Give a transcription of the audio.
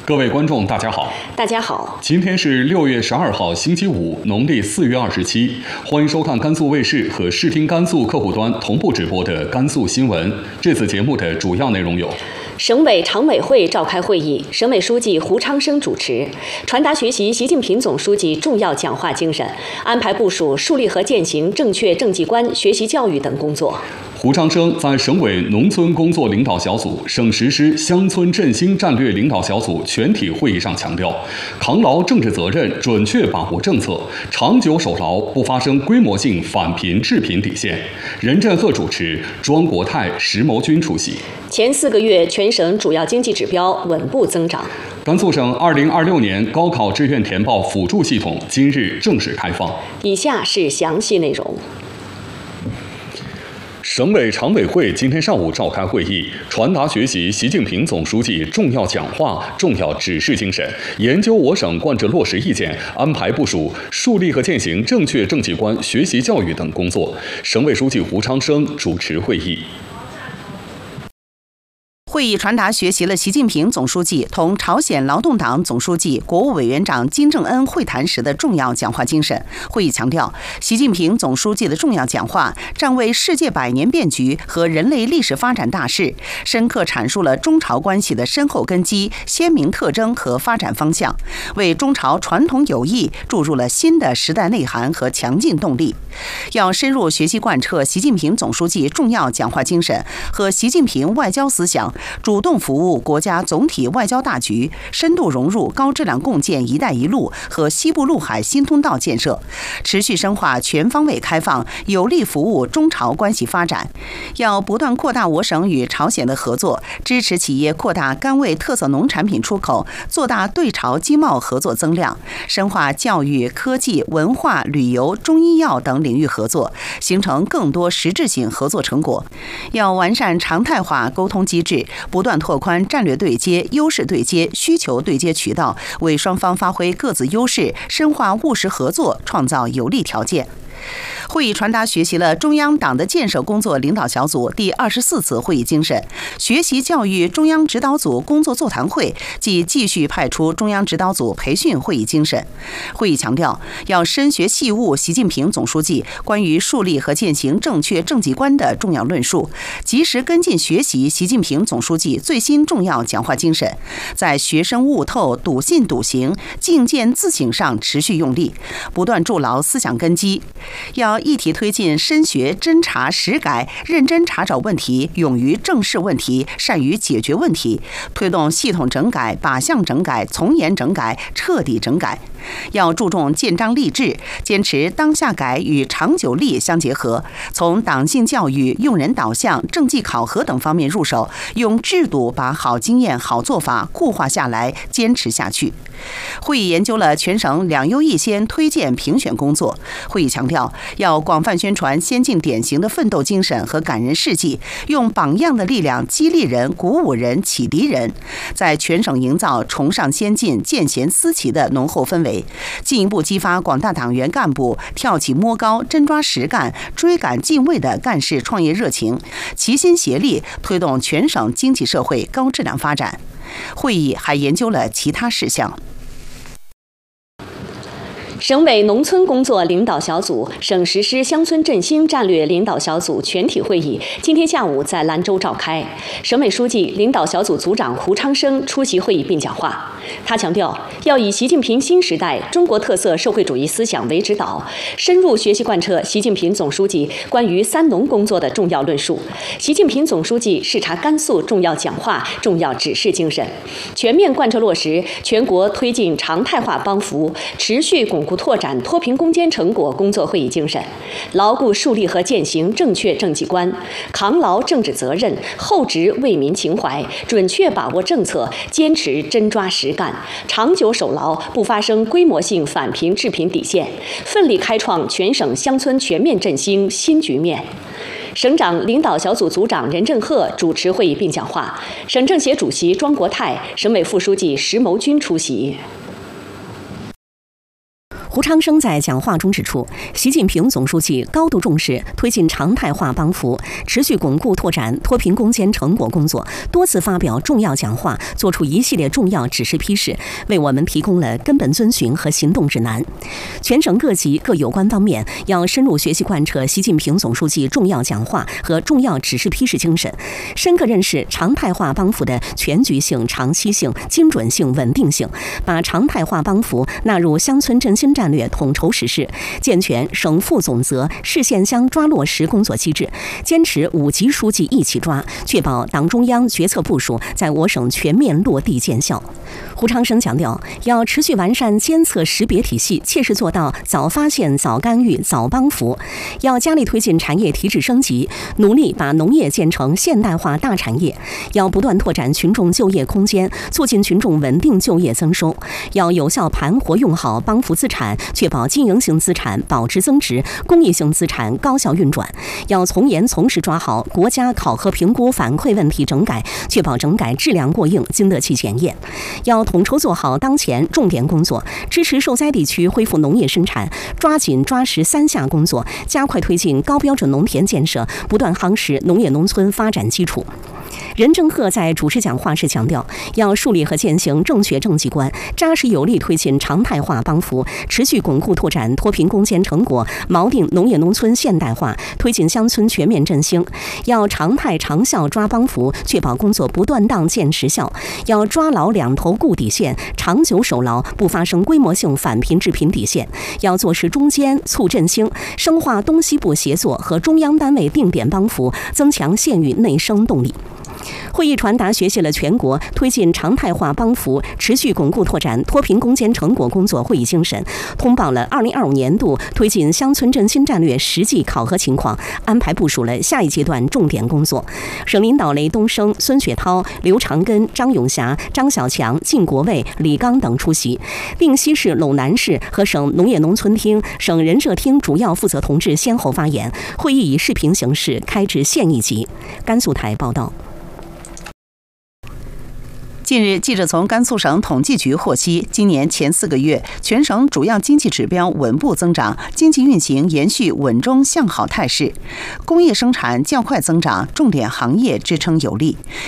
各位观众，大家好。 大家好， 今天是6月12号，星期五，农历4月27。欢迎收看甘肃卫视和视听甘肃客户端同步直播的甘肃新闻。这次节目的主要内容有： 省委常委会召开会议，省委书记胡昌生主持，传达学习习近平总书记重要讲话精神，安排部署树立和践行正确政绩观学习教育等工作。 胡昌生在省委农村工作领导小组、省实施乡村振兴战略领导小组全体会议上强调，扛牢政治责任，准确把握政策，长久守牢不发生规模性反贫致贫底线。任振赫主持，庄国泰、石谋军出席。 前4个月，全省主要经济指标稳步增长。 甘肃省2026年高考志愿填报辅助系统今日正式开放。 以下是详细内容。 省委常委会今天上午召开会议，传达学习习近平总书记重要讲话、重要指示精神，研究我省贯彻落实意见，安排部署树立和践行正确政绩观学习教育等工作。省委书记胡昌生主持会议。 会议传达学习了习近平总书记同朝鲜劳动党总书记、国务委员长金正恩会谈时的重要讲话精神。会议强调，习近平总书记的重要讲话站位世界百年变局和人类历史发展大势，深刻阐述了中朝关系的深厚根基、鲜明特征和发展方向，为中朝传统友谊注入了新的时代内涵和强劲动力。要深入学习贯彻习近平总书记重要讲话精神和习近平外交思想，主动服务国家总体外交大局，深度融入高质量共建“一带一路”和西部陆海新通道建设，持续深化全方位开放，有力服务中朝关系发展。要不断扩大我省与朝鲜的合作，支持企业扩大甘味特色农产品出口，做大对朝经贸合作增量，深化教育、科技、文化、旅游、中医药等领域合作，形成更多实质性合作成果。要完善常态化沟通机制，不断拓宽战略对接、优势对接、需求对接渠道，为双方发挥各自优势、深化务实合作创造有利条件。会议传达学习了中央党的建设工作领导小组第24次会议精神，学习教育中央指导组工作座谈会即继续派出中央指导组培训会议精神。会议强调，要深学细悟习近平总书记关于树立和践行正确政绩观的重要论述，及时跟进学习习近平总书记最新重要讲话精神，在学生悟透、笃信笃行、境见自省上持续用力，不断筑牢思想根基。要一体推进深学侦查实改，认真查找问题，勇于正视问题，善于解决问题，推动系统整改、靶向整改、从严整改、彻底整改。要注重建章立制，坚持当下改与长久立相结合，从党性教育、用人导向、政绩考核等方面入手，用制度把好经验、好做法固化下来，坚持下去。会议研究了全省两优一先推荐评选工作。会议强调，要广泛宣传先进典型的奋斗精神和感人事迹，用榜样的力量激励人、鼓舞人、启迪人，在全省营造崇尚先进、见贤思齐的浓厚氛围，进一步激发广大党员干部跳起摸高、真抓实干、追赶进位的干事创业热情，齐心协力推动全省经济社会高质量发展。会议还研究了其他事项。 省委农村工作领导小组、省实施乡村振兴战略领导小组全体会议今天下午在兰州召开。省委书记、领导小组组长胡昌生出席会议并讲话。他强调，要以习近平新时代中国特色社会主义思想为指导，深入学习贯彻习近平总书记关于三农工作的重要论述，习近平总书记视察甘肃重要讲话、重要指示精神，全面贯彻落实全国推进常态化帮扶、持续巩固拓展脱贫攻坚成果工作会议精神，牢固树立和践行正确政绩观，扛牢政治责任，厚植为民情怀，准确把握政策，坚持真抓实干，长久守牢不发生规模性反贫致贫底线，奋力开创全省乡村全面振兴新局面。省长领导小组组长任振赫主持会议并讲话，省政协主席庄国泰、省委副书记石谋军出席。 胡昌生在讲话中指出，习近平总书记高度重视推进常态化帮扶，持续巩固拓展脱贫攻坚成果工作，多次发表重要讲话，作出一系列重要指示批示，为我们提供了根本遵循和行动指南。全省各级各有关方面要深入学习贯彻习近平总书记重要讲话和重要指示批示精神，深刻认识常态化帮扶的全局性、长期性、精准性、稳定性，把常态化帮扶纳入乡村振兴战略统筹实施，健全省负总责、市县乡抓落实工作机制，坚持5级书记一起抓，确保党中央决策部署在我省全面落地见效。胡昌生强调，要持续完善监测识别体系，切实做到早发现、早干预、早帮扶，要加力推进产业提质升级，努力把农业建成现代化大产业，要不断拓展群众就业空间，促进群众稳定就业增收，要有效盘活用好帮扶资产，确保经营性资产保值增值，公益性资产高效运转，要从严从实抓好国家考核评估反馈问题整改，确保整改质量过硬，经得起检验，要统筹做好当前重点工作，支持受灾地区恢复农业生产，抓紧抓实3下工作，加快推进高标准农田建设，不断夯实农业农村发展基础。任正鹤在主持讲话时强调，要树立和践行正确政绩观，扎实有力推进常态化帮扶，持续巩固拓展脱贫攻坚成果，锚定农业农村现代化，推进乡村全面振兴。要常态长效抓帮扶，确保工作不断当见实效。要抓牢两头固底线，长久守牢不发生规模性返贫致贫底线。要做实中间促振兴，深化东西部协作和中央单位定点帮扶，增强县域内生动力。会议传达学习了全国推进常态化帮扶、持续巩固拓展脱贫攻坚成果工作会议精神，通报了2025年度推进乡村振兴战略实际考核情况，安排部署了下一阶段重点工作。省领导雷东升、孙雪涛、刘长根、张永霞、张小强、靳国卫、李刚等出席，定西市、陇南市和省农业农村厅、省人社厅主要负责同志先后发言。会议以视频形式开至县一级。甘肃台报道。 近日，记者从甘肃省统计局获悉，今年前4个月，全省主要经济指标稳步增长，经济运行延续稳中向好态势，工业生产较快增长，重点行业支撑有力。